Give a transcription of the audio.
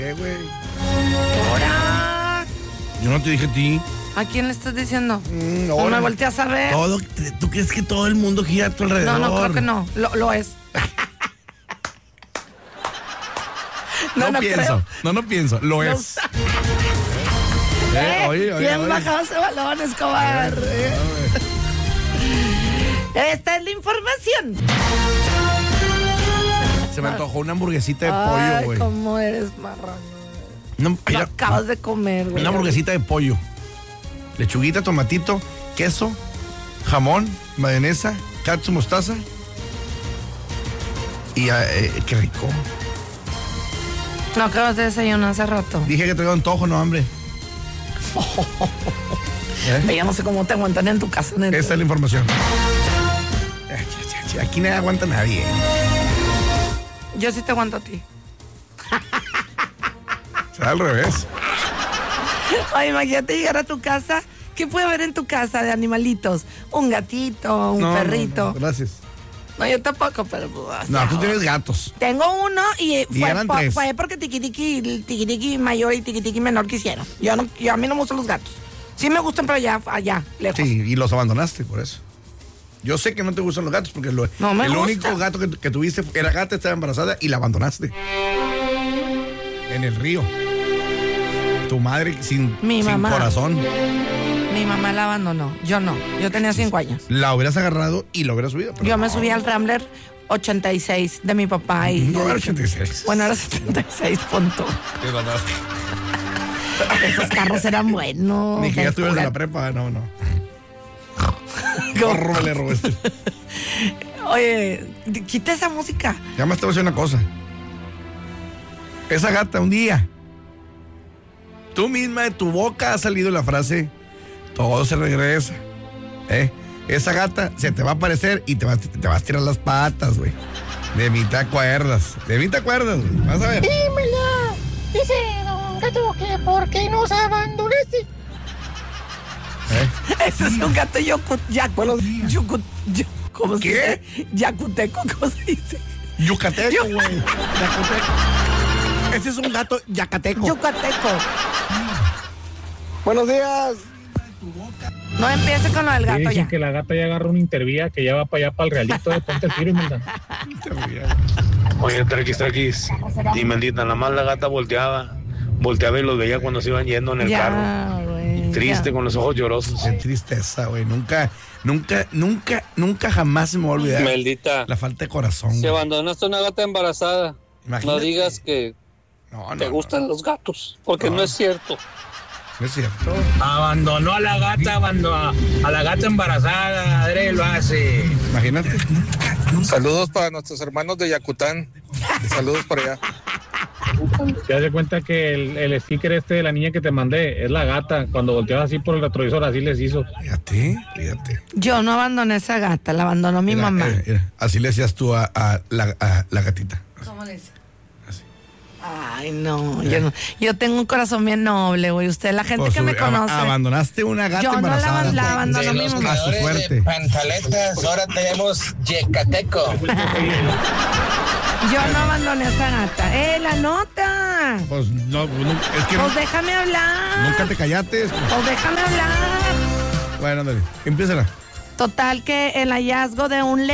¿Qué, güey? ¡Ahora! Yo no te dije a ti. ¿A quién le estás diciendo? No Ahora. me volteas a ver. ¿Tú crees que todo el mundo gira a tu alrededor? No, creo que no. Lo es. No pienso. creo. No pienso. Lo es. Oye. Bien bajado ese balón, Escobar. Esta es la información. Se me antojó una hamburguesita de Ay, pollo, güey. cómo eres marrano. No, Lo acabas de comer, güey. una hamburguesita de pollo. Lechuguita, tomatito, queso, jamón, mayonesa, katsu, mostaza. Y qué rico. No acabas de desayunar hace rato. Dije que traigo antojo, no hambre. Yo no sé cómo te aguantan en tu casa, neta. Esta es la información. Aquí nadie aguanta a nadie. Yo sí te aguanto a ti. Será al revés. Ay, imagínate llegar a tu casa. ¿Qué puede haber en tu casa de animalitos? Un gatito, un perrito. No, gracias. No, yo tampoco, pero pues, No, tú tienes gatos. tengo uno y eran tres. fue porque tiquitiqui mayor y tiquitiqui menor quisieron. Yo a mí no me gustan los gatos. Sí me gustan, pero allá, lejos. Sí, y los abandonaste por eso. Yo sé que no te gustan los gatos porque No me el gusta. único gato que tuviste era gata, estaba embarazada y la abandonaste. En el río. Tu madre sin mamá. corazón. Mi mamá la abandonó. Yo no. Yo tenía 5 años. La hubieras agarrado y lo hubieras subido. Pero Yo me no. subí al Rambler 86 de mi papá y... No era 86. Bueno, era 76, punto. Esos carros eran buenos. Ni que ya estuvieras en la Juguete. prepa, no. ¿Cómo? Córrele, robaste. Oye, quita esa música. Ya más te voy a decir una cosa. Esa gata un día, tú misma de tu boca ha salido la frase, todo se regresa. Esa gata se te va a aparecer y te vas a tirar las patas, güey. De mí te acuerdas, güey. Vas a ver. Dímela. Dice don Gato que ¿por qué nos abandonaste? Ese es un gato ¿cómo se ¿Qué? dice? Yacuteco, ¿cómo se dice? Yucateco, güey. Yacuteco. Ese es un gato yacateco. Yucateco. Buenos días. No empiece con lo del gato Dicen ya. que la gata ya agarró una intervía que ya va para allá, para el realito de Ponte Firme. Oye, traquis. Y maldita, nada más la gata volteaba y los veía cuando se iban yendo en el carro. Güey, Triste, ya. con los ojos llorosos. Qué tristeza, güey. Nunca jamás se me va a olvidar. Maldita. La falta de corazón. Si güey. abandonaste a una gata embarazada, Imagínate. no digas que te gustan los gatos, porque no es cierto. No es cierto. Abandonó a la gata, a la gata embarazada, Adri lo hace. Imagínate. Saludos para nuestros hermanos de Yacután. Saludos por allá. Te das cuenta que el sticker este de la niña que te mandé es la gata. Cuando volteaba así por el retrovisor, así les hizo. Fíjate. Yo no abandoné esa gata, la abandonó mi mamá. Mira, así le decías tú a la gatita. ¿Cómo le dice? Así. Ay, no, yo no. Yo tengo un corazón bien noble, güey. Usted, la gente Pues, que me conoce. Abandonaste una gata Yo no embarazada. la abandonó mi mamá. A su suerte. Pantaletas, ahora tenemos Yecateco. Yo no abandoné a esa gata. La nota! Pues no, es que Pues déjame hablar. nunca te callates. Pues déjame hablar. Bueno, ándale, empiézala. Total que el hallazgo de un